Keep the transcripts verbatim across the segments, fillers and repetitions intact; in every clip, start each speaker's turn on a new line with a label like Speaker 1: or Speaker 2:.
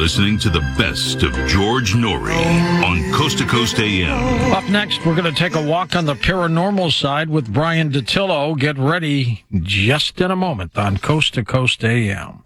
Speaker 1: listening to the best of George Noory on Coast to Coast A M.
Speaker 2: Up next, we're going to take a walk on the paranormal side with Brian DiTillo. Get ready just in a moment on Coast to Coast A M.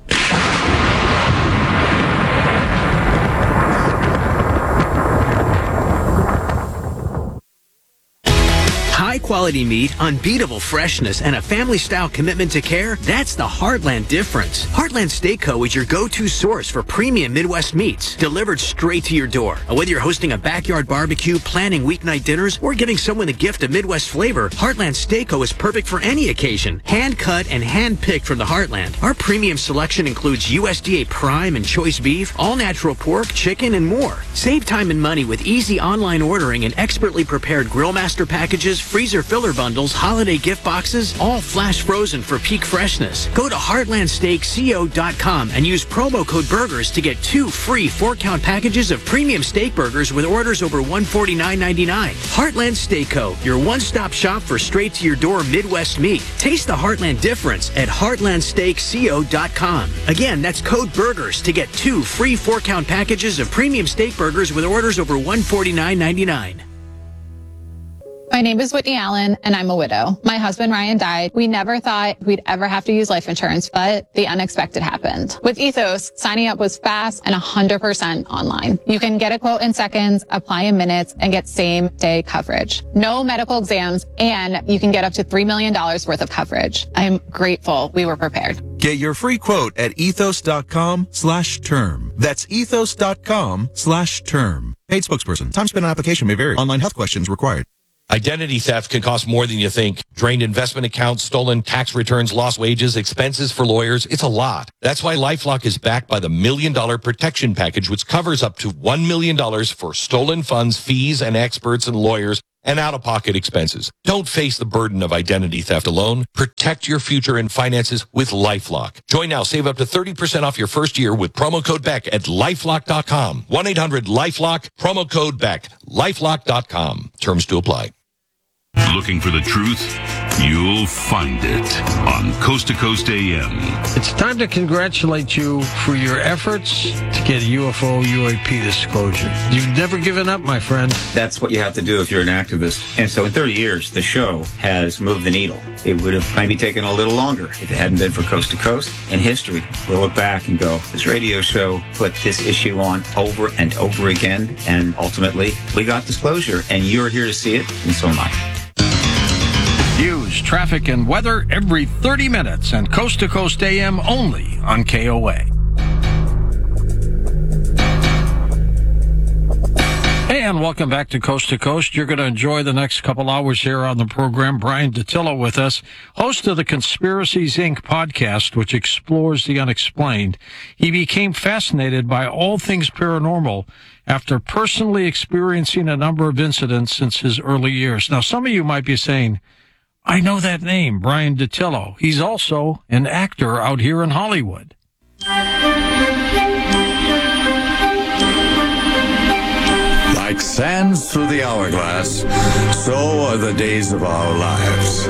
Speaker 3: High-quality meat, unbeatable freshness, and a family-style commitment to care, that's the Heartland difference. Heartland Steak Co. is your go-to source for premium Midwest meats, delivered straight to your door. And whether you're hosting a backyard barbecue, planning weeknight dinners, or giving someone a gift of Midwest flavor, Heartland Steak Co. is perfect for any occasion. Hand-cut and hand-picked from the Heartland. Our premium selection includes U S D A prime and choice beef, all-natural pork, chicken, and more. Save time and money with easy online ordering and expertly prepared Grillmaster packages, freezer filler bundles, holiday gift boxes, all flash frozen for peak freshness. Go to heartland steak co dot com and use promo code BURGERS to get two free four-count packages of premium steak burgers with orders over one hundred forty-nine ninety-nine. Heartland Steak Co., your one-stop shop for straight-to-your-door Midwest meat. Taste the Heartland difference at heartland steak co dot com. Again, that's code BURGERS to get two free four-count packages of premium steak burgers with orders over one hundred forty-nine ninety-nine.
Speaker 4: My name is Whitney Allen, and I'm a widow. My husband, Ryan, died. We never thought we'd ever have to use life insurance, but the unexpected happened. With Ethos, signing up was fast and one hundred percent online. You can get a quote in seconds, apply in minutes, and get same-day coverage. No medical exams, and you can get up to three million dollars worth of coverage. I'm grateful we were prepared.
Speaker 5: Get your free quote at ethos.com slash term. That's ethos.com slash term. Paid spokesperson. Time spent on application may vary. Online health questions required.
Speaker 6: Identity theft can cost more than you think. Drained investment accounts, stolen tax returns, lost wages, expenses for lawyers. It's a lot. That's why LifeLock is backed by the Million Dollar Protection Package, which covers up to one million dollars for stolen funds, fees, and experts and lawyers, and out-of-pocket expenses. Don't face the burden of identity theft alone. Protect your future and finances with LifeLock. Join now. Save up to thirty percent off your first year with promo code Beck at lifelock dot com. one eight hundred lifelock, promo code Beck, lifelock dot com. Terms to apply.
Speaker 1: Looking for the truth? You'll find it on Coast to Coast A M.
Speaker 2: It's time to congratulate you for your efforts to get U F O U A P disclosure. You've never given up, my friend.
Speaker 7: That's what you have to do if you're an activist. And so in thirty years, the show has moved the needle. It would have maybe taken a little longer if it hadn't been for Coast to Coast. In history, we'll look back and go, this radio show put this issue on over and over again, and ultimately, we got disclosure, and you're here to see it, and so am I.
Speaker 2: News, traffic, and weather every thirty minutes, and Coast to Coast A M only on K O A. And welcome back to Coast to Coast. You're going to enjoy the next couple hours here on the program. Brian DiTillo with us, host of the Conspiracies Incorporated podcast, which explores the unexplained. He became fascinated by all things paranormal after personally experiencing a number of incidents since his early years. Now, some of you might be saying, I know that name, Brian DiTillo. He's also an actor out here in Hollywood.
Speaker 8: Like sands through the hourglass, so are the days of our lives.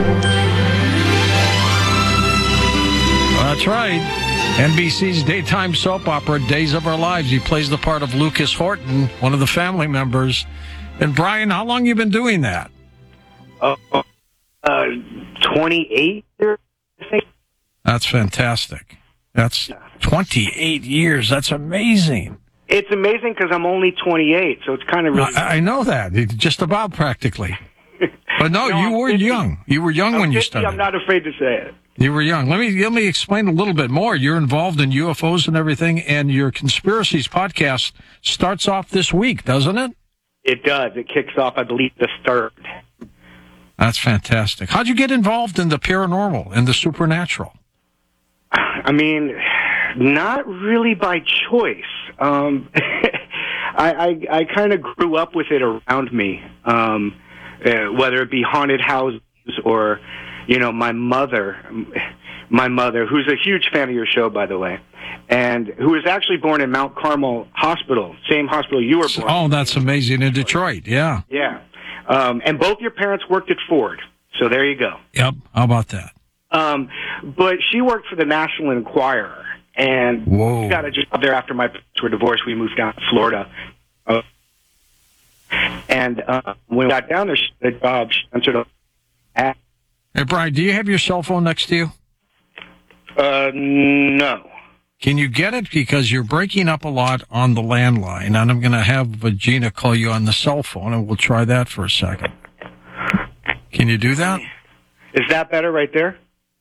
Speaker 2: That's right. N B C's daytime soap opera, Days of Our Lives. He plays the part of Lucas Horton, one of the family members. And Brian, how long you been doing that?
Speaker 9: Uh, uh, twenty-eight years, I think.
Speaker 2: That's fantastic. That's twenty-eight years. That's amazing.
Speaker 9: It's amazing because I'm only twenty-eight, so it's kind of really...
Speaker 2: I, I know that. It's just about practically. But no, no you I'm were fifty. young. You were young
Speaker 9: I'm
Speaker 2: when you
Speaker 9: fifty,
Speaker 2: started.
Speaker 9: I'm not afraid to say it.
Speaker 2: You were young. Let me let me explain a little bit more. You're involved in U F Os and everything, and your Conspiracies podcast starts off this week, doesn't it?
Speaker 9: It does. It kicks off, I believe, the third.
Speaker 2: That's fantastic. How'd you get involved in the paranormal and the supernatural?
Speaker 9: I mean, not really by choice. Um, I, I, I kind of grew up with it around me, um, uh, whether it be haunted houses or, you know, my mother, my mother, who's a huge fan of your show, by the way, and who was actually born in Mount Carmel Hospital, same hospital you were born.
Speaker 2: Oh, that's amazing, in Detroit, yeah.
Speaker 9: Yeah. Um, and both your parents worked at Ford, so there you go.
Speaker 2: Yep, how about that?
Speaker 9: Um, but she worked for the National Enquirer, And
Speaker 2: Whoa.
Speaker 9: we got a job there after my parents were divorced. We moved down to Florida. Uh, and uh, when we got down there, the job, she answered a
Speaker 2: Hey, Brian, do you have your cell phone next to you?
Speaker 9: Uh, no.
Speaker 2: Can you get it? Because you're breaking up a lot on the landline, and I'm going to have Gina call you on the cell phone, and we'll try that for a second. Can you do that?
Speaker 9: Is that better right there?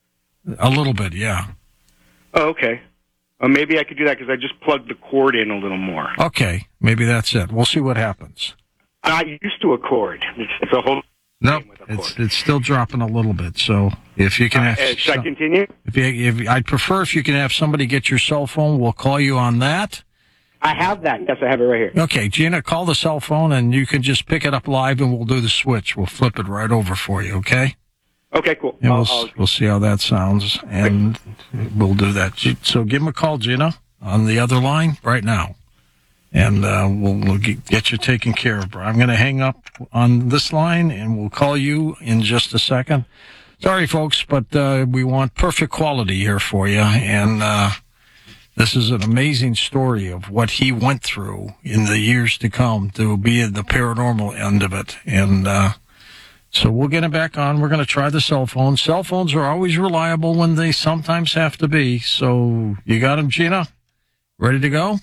Speaker 2: A little bit, yeah.
Speaker 9: Oh, okay. Uh, maybe I could do that because I just plugged the cord in a little more.
Speaker 2: Okay, maybe that's it. We'll see what happens.
Speaker 9: I'm not used to a cord. It's, it's a whole...
Speaker 2: Nope, it's it's still dropping a little bit. So if you can have,
Speaker 9: uh, should I continue?
Speaker 2: If, you, if I'd prefer if you can have somebody get your cell phone, we'll call you on that.
Speaker 9: I have that. Yes, I have it right here.
Speaker 2: Okay, Gina, call the cell phone, and you can just pick it up live, and we'll do the switch. We'll flip it right over for you. Okay.
Speaker 9: Okay, cool.
Speaker 2: And
Speaker 9: I'll,
Speaker 2: we'll
Speaker 9: I'll...
Speaker 2: we'll see how that sounds, and we'll do that. So give him a call, Gina, on the other line right now. And uh, we'll, we'll get you taken care of, bro. I'm going to hang up on this line, and we'll call you in just a second. Sorry, folks, but uh, we want perfect quality here for you. And uh, this is an amazing story of what he went through in the years to come to be at the paranormal end of it. And uh, so we'll get him back on. We're going to try the cell phone. Cell phones are always reliable when they sometimes have to be. So you got him, Gina? Ready to go?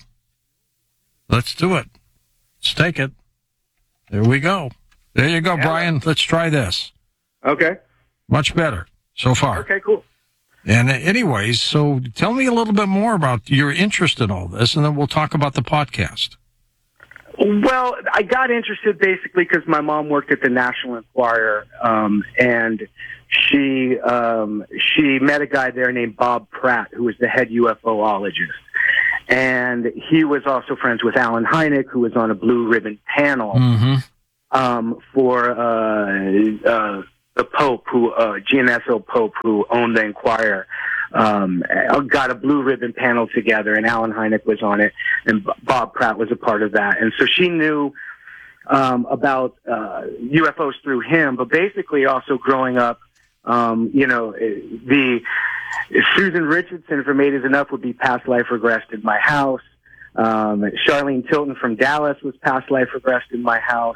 Speaker 2: Let's do it. Let's take it. There we go. There you go, yeah. Brian. Let's try this.
Speaker 9: Okay.
Speaker 2: Much better so far.
Speaker 9: Okay, cool.
Speaker 2: And anyways, so tell me a little bit more about your interest in all this, and then we'll talk about the podcast.
Speaker 9: Well, I got interested basically because my mom worked at the National Enquirer, um, and she um, she met a guy there named Bob Pratt, who was the head UFOologist. And he was also friends with Alan Hynek, who was on a blue ribbon panel
Speaker 2: mm-hmm.
Speaker 9: um, for uh, uh, the Pope, who uh, G N S O Pope, who owned the Enquirer. Um, got a blue ribbon panel together, and Alan Hynek was on it, and B- Bob Pratt was a part of that. And so she knew um, about uh, U F Os through him, but basically also growing up, um, you know, the... Susan Richardson from Eight Is Enough would be Past Life Regressed in my house. Um, Charlene Tilton from Dallas was Past Life Regressed in my house.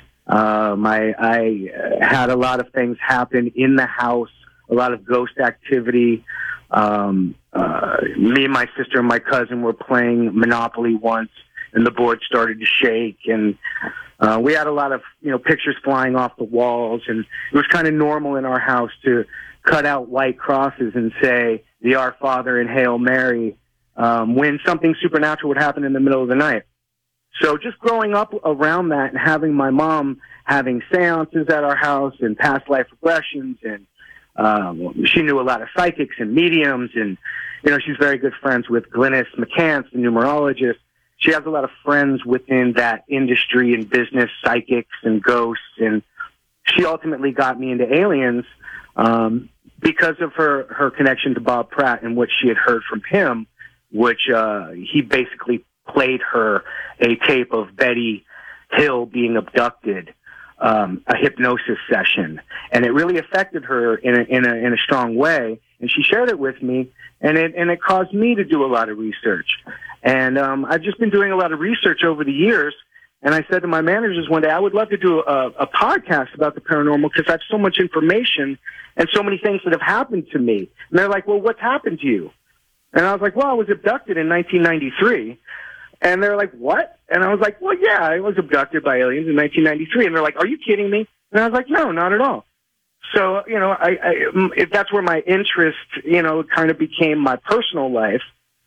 Speaker 9: Um, I, I had a lot of things happen in the house, a lot of ghost activity. Um, uh, me and my sister and my cousin were playing Monopoly once, and the board started to shake, and uh, we had a lot of, you know, pictures flying off the walls, and it was kind of normal in our house to cut out white crosses and say the Our Father and Hail Mary um, when something supernatural would happen in the middle of the night. So just growing up around that and having my mom having seances at our house and past life regressions, and um, she knew a lot of psychics and mediums, and you know, she's very good friends with Glynis McCants, the numerologist. She has a lot of friends within that industry and business, psychics and ghosts, and she ultimately got me into aliens um, because of her, her connection to Bob Pratt and what she had heard from him, which uh, he basically played her a tape of Betty Hill being abducted, um, a hypnosis session, and it really affected her in a, in a, in a strong way. And she shared it with me, and it, and it caused me to do a lot of research. And um, I've just been doing a lot of research over the years. And I said to my managers one day, I would love to do a, a podcast about the paranormal because I have so much information and so many things that have happened to me. And they're like, well, what's happened to you? And I was like, well, I was abducted in nineteen ninety-three. And they're like, what? And I was like, well, yeah, I was abducted by aliens in nineteen ninety-three. And they're like, are you kidding me? And I was like, no, not at all. So, you know, I, I, that's where my interest, you know, kind of became my personal life.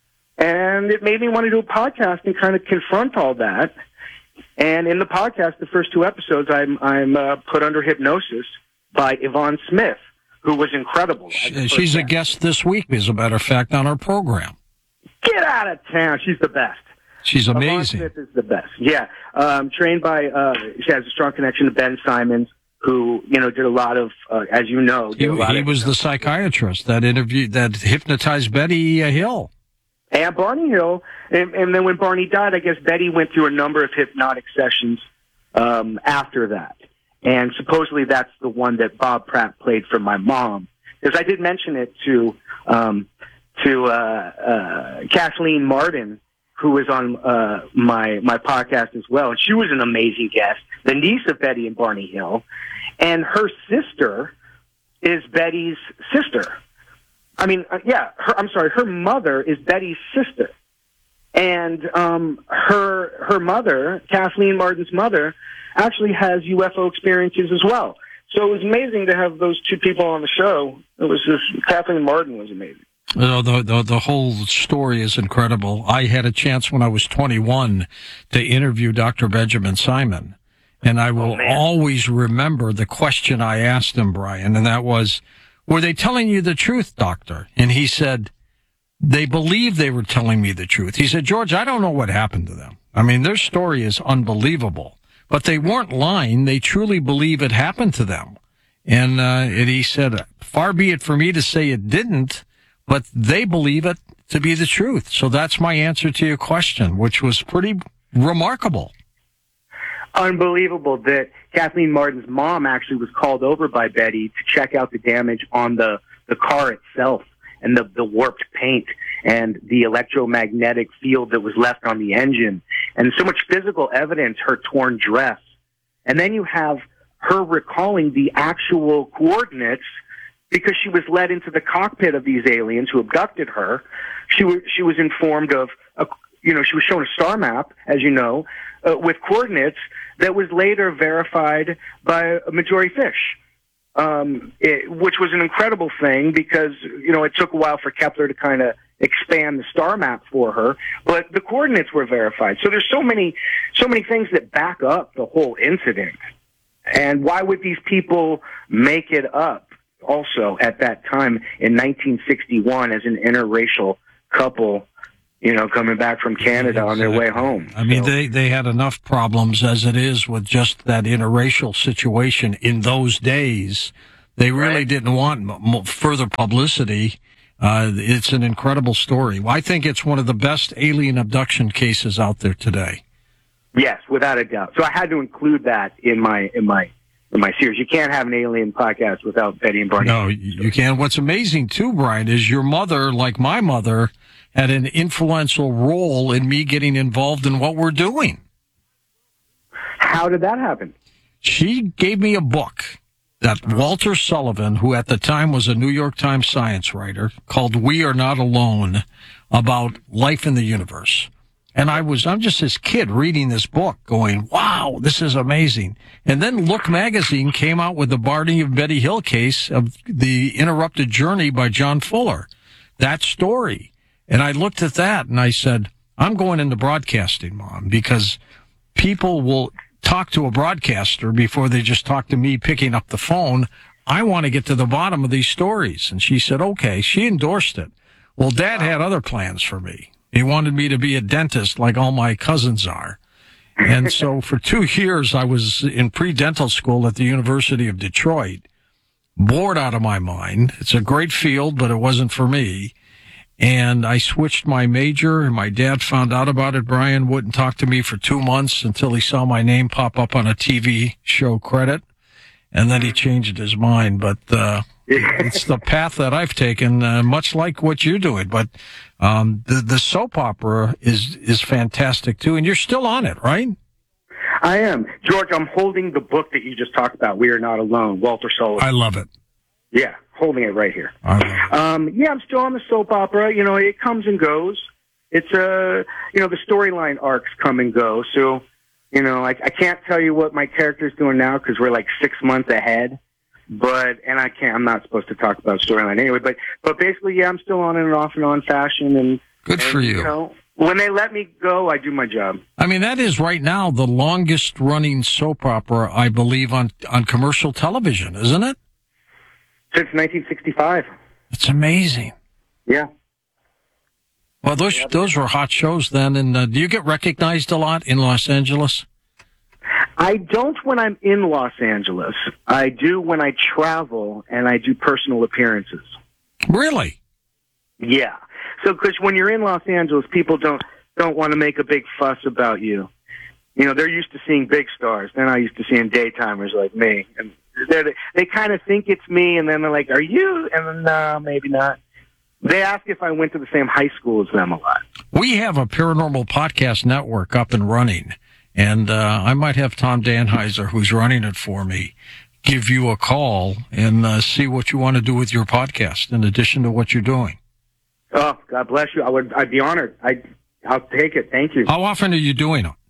Speaker 9: And it made me want to do a podcast and kind of confront all that. And in the podcast, the first two episodes, I'm, I'm uh, put under hypnosis by Yvonne Smith, who was incredible.
Speaker 2: She's a guest this week, as a matter of fact, on our program.
Speaker 9: Get out of town. She's the best.
Speaker 2: She's amazing.
Speaker 9: Yvonne Smith is the best. Yeah. Um, trained by, uh, she has a strong connection to Ben Simons, who, you know, did a lot of, uh, as you know, did
Speaker 2: he,
Speaker 9: a lot
Speaker 2: he
Speaker 9: of,
Speaker 2: was the psychiatrist that interviewed, that hypnotized Betty uh, Hill.
Speaker 9: And Barney Hill. And, and then when Barney died, I guess Betty went through a number of hypnotic sessions um, after that. And supposedly that's the one that Bob Pratt played for my mom. Because I did mention it to um, to uh, uh, Kathleen Martin, who was on uh, my my podcast as well. And she was an amazing guest, the niece of Betty and Barney Hill. And her sister is Betty's sister. I mean, uh, yeah, her, I'm sorry, her mother is Betty's sister. And um, her her mother, Kathleen Martin's mother, actually has U F O experiences as well. So it was amazing to have those two people on the show. It was just, Kathleen Martin was amazing.
Speaker 2: You know, the, the the whole story is incredible. I had a chance when I was twenty-one to interview Doctor Benjamin Simon, and I will oh, always remember the question I asked him, Brian, and that was, were they telling you the truth, doctor? And he said, they believed they were telling me the truth. He said, George, I don't know what happened to them. I mean, their story is unbelievable, but they weren't lying. They truly believe it happened to them. And, uh, and he said, far be it for me to say it didn't, but they believe it to be the truth. So that's my answer to your question, which was pretty remarkable.
Speaker 9: Unbelievable that Kathleen Martin's mom actually was called over by Betty to check out the damage on the, the car itself and the, the warped paint and the electromagnetic field that was left on the engine and so much physical evidence, her torn dress. And then you have her recalling the actual coordinates because she was led into the cockpit of these aliens who abducted her. She was, she was informed of, a, you know, she was shown a star map, as you know, uh, with coordinates that was later verified by Majori Fish, um, it, which was an incredible thing because, you know, it took a while for Kepler to kind of expand the star map for her, but the coordinates were verified. So there's so many, so many things that back up the whole incident. And why would these people make it up also at that time in nineteen sixty-one as an interracial couple, you know, coming back from Canada exactly. on their way home?
Speaker 2: I mean,
Speaker 9: so.
Speaker 2: they, they had enough problems as it is with just that interracial situation in those days. They really right. didn't want m- further publicity. Uh, it's an incredible story. I think it's one of the best alien abduction cases out there today.
Speaker 9: Yes, without a doubt. So I had to include that in my in my in my series. You can't have an alien podcast without Betty and Barney.
Speaker 2: No, you can't. What's amazing too, Brian, is your mother, like my mother, had an influential role in me getting involved in what we're doing.
Speaker 9: How did that happen?
Speaker 2: She gave me a book that Walter Sullivan, who at the time was a New York Times science writer, called We Are Not Alone, about life in the universe. And I was, I'm just this kid reading this book going, wow, this is amazing. And then Look magazine came out with the Barney and Betty Hill case of the interrupted journey by John Fuller. That story. And I looked at that and I said, I'm going into broadcasting, Mom, because people will talk to a broadcaster before they just talk to me picking up the phone. I want to get to the bottom of these stories. And she said, okay. She endorsed it. Well, Dad had other plans for me. He wanted me to be a dentist like all my cousins are. And so for two years, I was in pre-dental school at the University of Detroit, bored out of my mind. It's a great field, but it wasn't for me. And I switched my major, and my dad found out about it. Brian wouldn't talk to me for two months until he saw my name pop up on a T V show credit. And then he changed his mind. But uh it's the path that I've taken, uh, much like what you're doing. But um the the soap opera is is fantastic too, and you're still on it, right?
Speaker 9: I am. George, I'm holding the book that you just talked about, We Are Not Alone, Walter Sullivan.
Speaker 2: I love it.
Speaker 9: Yeah, holding it right here.
Speaker 2: I love it.
Speaker 9: Um, yeah, I'm still on the soap opera. You know, it comes and goes. It's a, uh, you know, the storyline arcs come and go. So, you know, I, I can't tell you what my character's doing now because we're like six months ahead. But, and I can't, I'm not supposed to talk about storyline anyway, but, but basically, yeah, I'm still on and off and on fashion. And
Speaker 2: good
Speaker 9: and,
Speaker 2: for you.
Speaker 9: You know, when they let me go, I do my job.
Speaker 2: I mean, that is right now the longest running soap opera, I believe, on, on commercial television, isn't it?
Speaker 9: Since nineteen sixty-five.
Speaker 2: It's amazing.
Speaker 9: Yeah.
Speaker 2: Well, those,
Speaker 9: yeah,
Speaker 2: those were hot shows then. And uh, do you get recognized a lot in Los Angeles?
Speaker 9: I don't when I'm in Los Angeles. I do when I travel and I do personal appearances.
Speaker 2: Really?
Speaker 9: Yeah. So, because when you're in Los Angeles, people don't don't want to make a big fuss about you. You know, they're used to seeing big stars. They're not used to seeing daytimers like me. And they they kind of think it's me, and then they're like, "Are you?" And then, no, maybe not. They ask if I went to the same high school as them a lot.
Speaker 2: We have a paranormal podcast network up and running, and uh, I might have Tom Danheiser, who's running it for me, give you a call and uh, see what you want to do with your podcast in addition to what you're doing.
Speaker 9: Oh, God bless you. I would, I'd be honored. I, I'll take it. Thank you.
Speaker 2: How often are you doing them?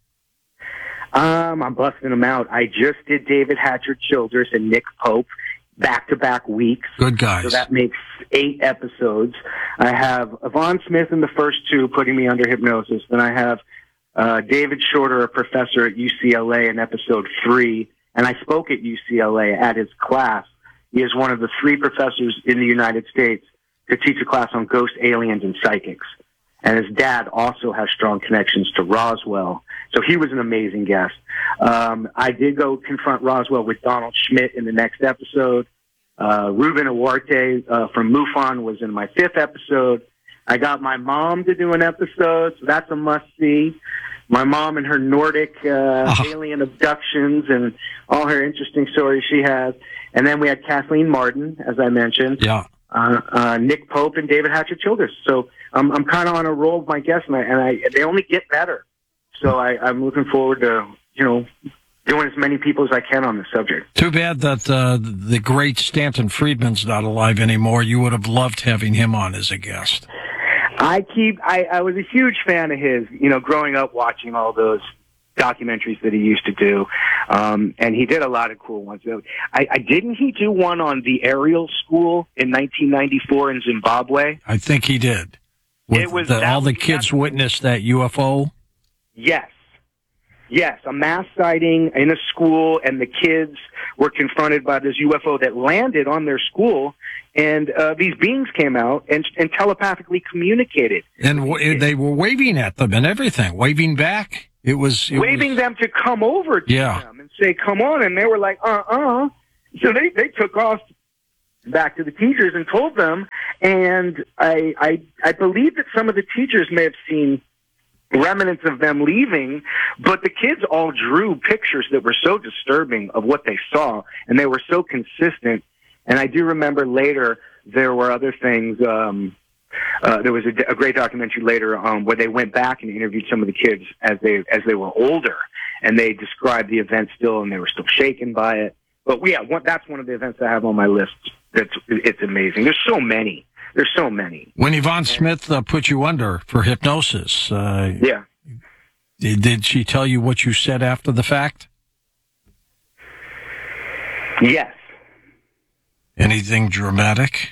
Speaker 9: Um, I'm busting them out. I just did David Hatcher Childress and Nick Pope back-to-back weeks.
Speaker 2: Good guys.
Speaker 9: So that makes eight episodes. I have Yvonne Smith in the first two, putting me under hypnosis. Then I have uh, David Shorter, a professor at U C L A, in episode three. And I spoke at U C L A at his class. He is one of the three professors in the United States to teach a class on ghost, aliens, and psychics. And his dad also has strong connections to Roswell. So he was an amazing guest. Um, I did go confront Roswell with Donald Schmidt in the next episode. Uh, Ruben Awarte uh, from MUFON was in my fifth episode. I got my mom to do an episode, so that's a must-see. My mom and her Nordic uh, oh. alien abductions and all her interesting stories she has. And then we had Kathleen Martin, as I mentioned.
Speaker 2: Yeah.
Speaker 9: Uh, uh, Nick Pope and David Hatcher Childress. So um, I'm kind of on a roll with my guests, and, I, and I, they only get better. So I, I'm looking forward to, you know, doing as many people as I can on this subject.
Speaker 2: Too bad that uh, the great Stanton Friedman's not alive anymore. You would have loved having him on as a guest.
Speaker 9: I keep. I, I was a huge fan of his. You know, growing up watching all those documentaries that he used to do, um, and he did a lot of cool ones. I, I didn't he do one on the Ariel School in nineteen ninety-four in Zimbabwe?
Speaker 2: I think he did. With
Speaker 9: it was
Speaker 2: the, all the kids witnessed that U F O.
Speaker 9: Yes. Yes, a mass sighting in a school, and the kids were confronted by this U F O that landed on their school, and uh, these beings came out and, and telepathically communicated.
Speaker 2: And w- they were waving at them and everything, waving back. It was it
Speaker 9: waving
Speaker 2: was,
Speaker 9: them to come over to
Speaker 2: yeah.
Speaker 9: them and say, come on, and they were like, uh-uh. So they, they took off back to the teachers and told them, and I, I, I believe that some of the teachers may have seen remnants of them leaving, but the kids all drew pictures that were so disturbing of what they saw, and they were so consistent. And I do remember later there were other things. Um, uh, there was a, a great documentary later um, where they went back and interviewed some of the kids as they as they were older, and they described the event still, and they were still shaken by it. But yeah, one, that's one of the events I have on my list. That's it's amazing. There's so many. There's so many.
Speaker 2: When Yvonne Smith uh, put you under for hypnosis, uh,
Speaker 9: yeah,
Speaker 2: did, did she tell you what you said after the fact?
Speaker 9: Yes.
Speaker 2: Anything dramatic?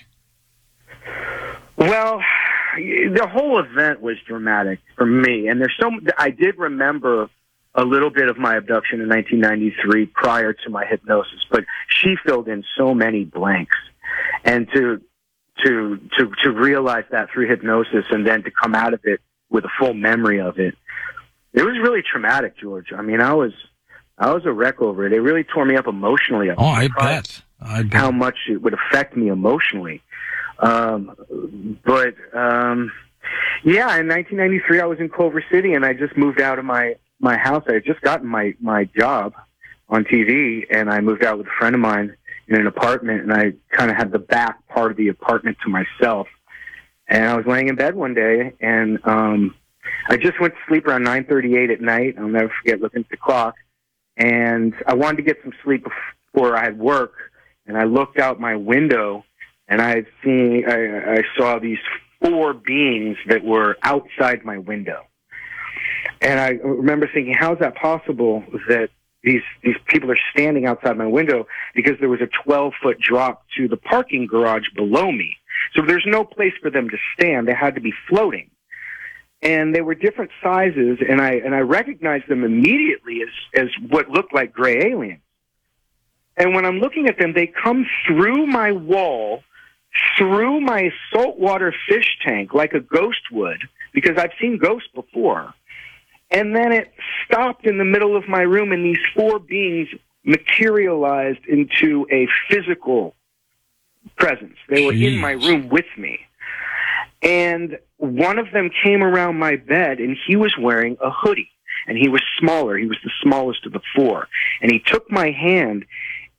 Speaker 9: Well, the whole event was dramatic for me, and there's so. I did remember a little bit of my abduction in nineteen ninety-three prior to my hypnosis, but she filled in so many blanks, and to. To, to to realize that through hypnosis and then to come out of it with a full memory of it, it was really traumatic, George. I mean, I was I was a wreck over it. It really tore me up emotionally.
Speaker 2: Oh, I bet. I bet.
Speaker 9: How much it would affect me emotionally. Um, but um, yeah, in nineteen ninety-three, I was in Culver City, and I just moved out of my my house. I had just gotten my my job on T V, and I moved out with a friend of mine in an apartment, and I kind of had the back part of the apartment to myself. And I was laying in bed one day, and um, I just went to sleep around nine thirty-eight at night. I'll never forget looking at the clock. And I wanted to get some sleep before I had work, and I looked out my window, and I had seen, I, I saw these four beings that were outside my window. And I remember thinking, how is that possible that These these people are standing outside my window? Because there was a twelve-foot drop to the parking garage below me. So there's no place for them to stand. They had to be floating. And they were different sizes, and I and I recognized them immediately as, as what looked like gray aliens. And when I'm looking at them, they come through my wall, through my saltwater fish tank like a ghost would, because I've seen ghosts before. And then it stopped in the middle of my room, and these four beings materialized into a physical presence. They were Jeez. in my room with me. And one of them came around my bed, and he was wearing a hoodie. And he was smaller. He was the smallest of the four. And he took my hand,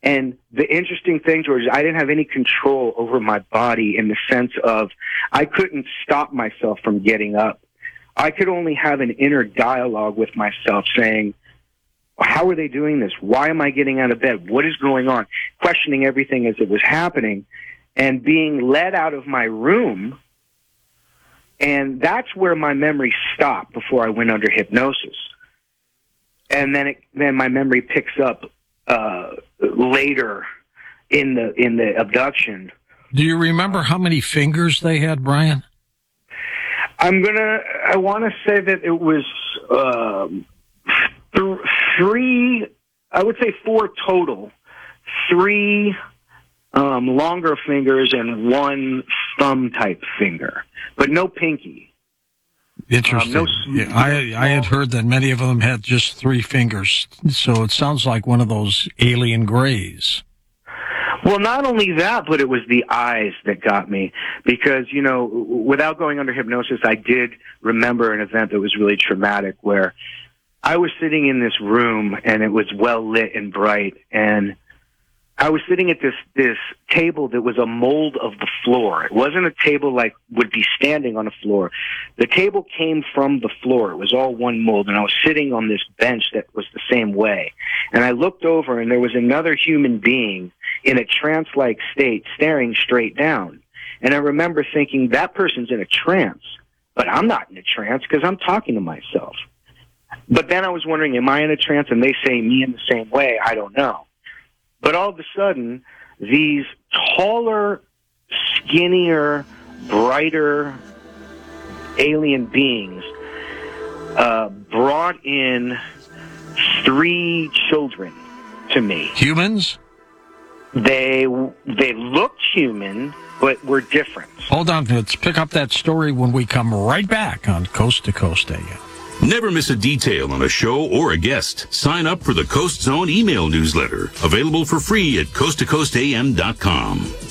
Speaker 9: And the interesting thing, George, I didn't have any control over my body in the sense of I couldn't stop myself from getting up. I could only have an inner dialogue with myself saying, how are they doing this? Why am I getting out of bed? What is going on? Questioning everything as it was happening and being led out of my room. And that's where my memory stopped before I went under hypnosis. And then it, then my memory picks up uh, later in the in the abduction.
Speaker 2: Do you remember how many fingers they had, Brian?
Speaker 9: I'm gonna. I want to say that it was um, th- three. I would say four total. Three um, longer fingers and one thumb type finger, but no pinky.
Speaker 2: Interesting. Um, no, yeah, I I had heard that many of them had just three fingers, so it sounds like one of those alien grays.
Speaker 9: Well, not only that, but it was the eyes that got me because, you know, without going under hypnosis, I did remember an event that was really traumatic where I was sitting in this room and it was well lit and bright, and I was sitting at this, this table that was a mold of the floor. It wasn't a table like would be standing on a floor. The table came from the floor. It was all one mold, and I was sitting on this bench that was the same way. And I looked over, and there was another human being in a trance-like state staring straight down. And I remember thinking, that person's in a trance, but I'm not in a trance because I'm talking to myself. But then I was wondering, am I in a trance? And they say me in the same way. I don't know. But all of a sudden, these taller, skinnier, brighter alien beings uh, brought in three children to me.
Speaker 2: Humans?
Speaker 9: They they looked human, but were different.
Speaker 2: Hold on, let's pick up that story when we come right back on Coast to Coast A M.
Speaker 1: Never miss a detail on a show or a guest. Sign up for the Coast Zone email newsletter, available for free at coast to coast a m dot com.